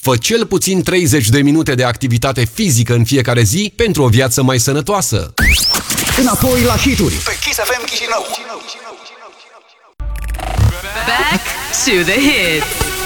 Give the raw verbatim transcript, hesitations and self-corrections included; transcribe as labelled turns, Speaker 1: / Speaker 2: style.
Speaker 1: Fă cel puțin treizeci de minute de activitate fizică în fiecare zi pentru o viață mai sănătoasă.
Speaker 2: Înapoi la hituri
Speaker 3: pe Kiss F M Chișinău.
Speaker 4: Back to the hits.